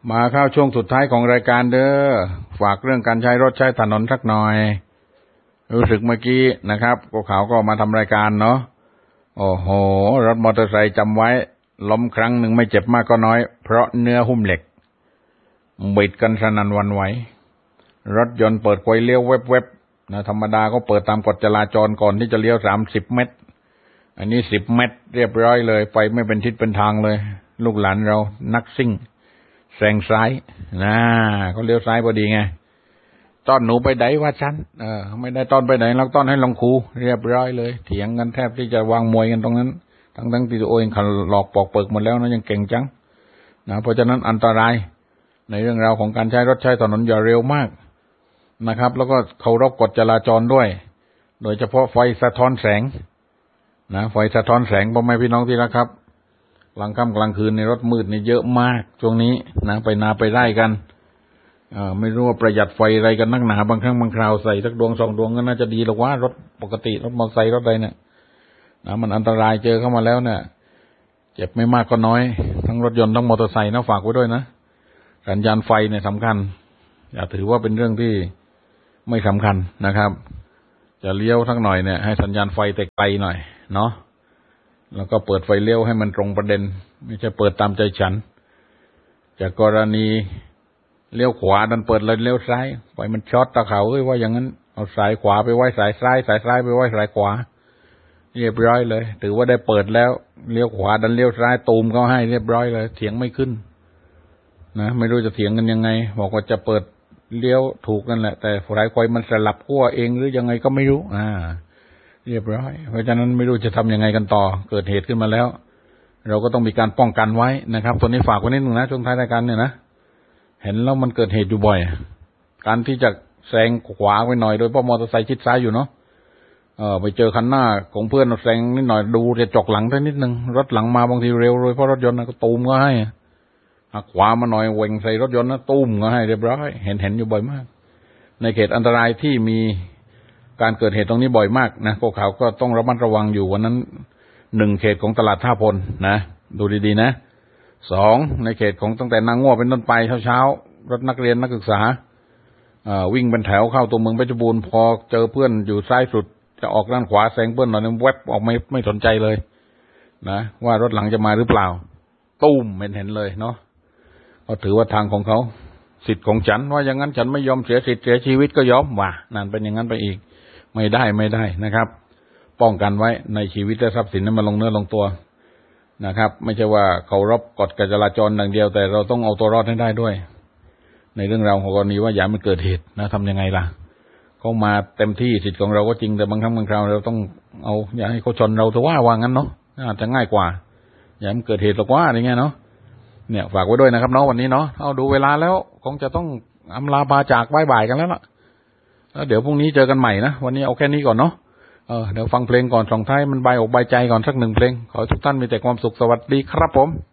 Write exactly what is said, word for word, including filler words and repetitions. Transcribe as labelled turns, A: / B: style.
A: มาเข้าช่วงสุดท้ายของรายการเด้อฝากเรื่องการใช้รถใช้ถนนสักหน่อยรู้สึกเมื่อกี้นะครับพวกเขาก็มาทำรายการเนาะโอ้โหรถมอเตอร์ไซค์จำไว้ล้มครั้งหนึ่งไม่เจ็บมากก็น้อยเพราะเนื้อหุ้มเหล็กบิดกันสนั่นหวั่นไหวรถยนต์เปิดไฟเลี้ยวแวบๆนะธรรมดาก็เปิดตามกฎจราจรก่อนที่จะเลี้ยวสามสิบเมตรอันนี้สิบเมตรเรียบร้อยเลยไปไม่เป็นทิศเป็นทางเลยลูกหลานเรานักซิ่งแซงซ้ายนะเขาเลี้ยวซ้ายพอดีไงต้อนหนูไปไหนวะฉันเออไม่ได้ต้อนไปไหนแล้วต้อนให้ลงคูเรียบร้อยเลยเถียงกันแทบที่จะวางมวยกันตรงนั้นทั้งทั้งที่ตัวเองขันหลอกปอกเปิกหมดแล้วนะยังเก่งจังนะเพราะฉะนั้นอันตรายในเรื่องราวของการใช้รถใช้ถนนอย่าเร็วมากนะครับแล้วก็เคารพกฎจราจรด้วยโดยเฉพาะไฟสะท้อนแสงนะไฟสะท้อนแสงพ่อแม่พี่น้องที่รักครับกลางค่ำกลางคืนในรถมืดนี่เยอะมากช่วงนี้นะไปนาไปไร่กันอ่าไม่รู้ว่าประหยัดไฟอะไรกันนักหนาบางครั้งบางคราวใส่สักดวงสองดวงก็น่าจะดีหรอกว่ารถปกติรถมอเตอร์ไซค์รถใดเนี่ยนะมันอันตรายเจอเข้ามาแล้วเนี่ยเจ็บไม่มากก็น้อยทั้งรถยนต์ทั้งมอเตอร์ไซค์นะฝากไว้ด้วยนะสัญญาณไฟเนี่ยสำคัญอย่าถือว่าเป็นเรื่องที่ไม่สำคัญนะครับจะเลี้ยวทั้งหน่อยเนี่ยให้สัญญาณไฟแต่ไกลหน่อยเนาะแล้วก็เปิดไฟเลี้ยวให้มันตรงประเด็นไม่ใช่เปิดตามใจฉันจากกรณีเลี้ยวขวาดันเปิดเลยเลี้ยวซ้ายไฟมันช็อตตะเขาเอ้ยว่าอย่างนั้นเอาสายขวาไปไว้สายซ้ายสายซ้ายไปไว้สายขวาเรียบร้อยเลยถือว่าได้เปิดแล้วเลี้ยวขวาดันเลี้ยวซ้ายตูมเขาให้เรียบร้อยเลยเถียงไม่ขึ้นนะไม่รู้จะเถียงกันยังไงบอกว่าจะเปิดเลี้ยวถูกนั่นแหละแต่สายไฟมันสลับขั้วเองหรือยังไงก็ไม่รู้อ่าเรียบร้อยเพราะฉะนั้นไม่รู้จะทำยังไงกันต่อเกิดเหตุขึ้นมาแล้วเราก็ต้องมีการป้องกันไว้นะครับตัวนี้ฝากไว้นิดนึงนะช่วงท้ายรายการเนี่ยนะเห็นแล้วมันเกิดเหตุอยู่บ่อยการที่จะแซงขวาไปหน่อยโดยเพราะมอเตอร์ไซค์ชิดซ้ายอยู่เนาะเออไปเจอคันหน้าของเพื่อนแซงนิดหน่อยดูจะจกหลังได้นิดนึงรถหลังมาบางทีเร็วเลยเพราะรถยนต์ก็ตูมก็ให้หักขวามาหน่อยเว่งใส่รถยนต์นะตูมก็ให้เรียบร้อยเห็นเห็นอยู่บ่อยมากในเขตอันตรายที่มีการเกิดเหตุตรงนี้บ่อยมากนะพวกเขาก็ต้องระมัดระวังอยู่วันนั้นหนึ่งเขตของตลาดท่าพลนะดูดีๆนะสองในเขตของตั้งแต่นางง่วเป็นต้นไปเช้าๆรถนักเรียนนักศึกษาวิ่งเป็นแถวเข้าตัวเมืองเพชรบูรณ์พอเจอเพื่อนอยู่ซ้ายสุดจะออกด้านขวาแซงเพื่อนหน่อยนึงแวบออกไม่ไม่สนใจเลยนะว่ารถหลังจะมาหรือเปล่าตุ้มเห็นเห็นเลยเนาะเขาถือว่าทางของเขาสิทธิ์ของฉันว่าอย่างนั้นฉันไม่ยอมเสียสิทธิ์เสียชีวิตก็ยอมว่านั่นเป็นอย่างนั้นไปอีกไม่ได้ไม่ได้นะครับป้องกันไว้ในชีวิตและทรัพย์สินนั้นมาลงเนื้อลงตัวนะครับไม่ใช่ว่าเคารพกฎจราจรอย่างเดียวแต่เราต้องเอาตัวรอดให้ได้ด้วยในเรื่องราวของกรณีว่าอย่ามันเกิดเหตุนะทำยังไงล่ะเขามาเต็มที่สิทธิ์ของเราก็จริงแต่บางครั้งบางคราวเราต้องเอาอย่าให้เขาชนเราแต่ว่าว่างั้นเนาะอาจจะง่ายกว่าอย่ามันเกิดเหตุหรอกว่าอย่างเงี้ยเนาะเนี่ยฝากไว้ด้วยนะครับเนาะวันนี้เนาะเอาดูเวลาแล้วคงจะต้องอำลาบาจากบายบายกันแล้วล่ะแล้วเดี๋ยวพรุ่งนี้เจอกันใหม่นะวันนี้เอาแค่นี้ก่อนเนาะเออเดี๋ยวฟังเพลงก่อนส่งท้ายมันบายอกบายใจก่อนสักหนึ่งเพลงขอให้ทุกท่านมีแต่ความสุขสวัสดีครับผม